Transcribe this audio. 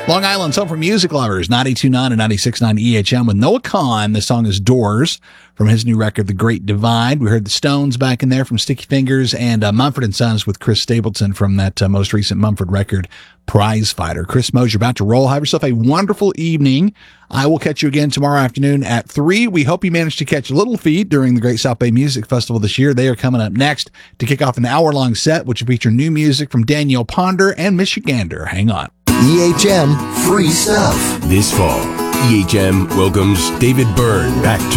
Long Island's home for music lovers, 92.9 and 96.9 EHM with Noah Kahan. The song is Doors from his new record, The Great Divide. We heard the Stones back in there from Sticky Fingers, and Mumford & Sons with Chris Stapleton from that most recent Mumford record, Prize Fighter. Chris Mosier about to roll. Have yourself a wonderful evening. I will catch you again tomorrow afternoon at 3. We hope you managed to catch Little Feat during the Great South Bay Music Festival this year. They are coming up next to kick off an hour-long set, which will feature new music from Danielle Ponder and Michigander. Hang on. EHM Free Stuff. This fall, EHM welcomes David Byrne back to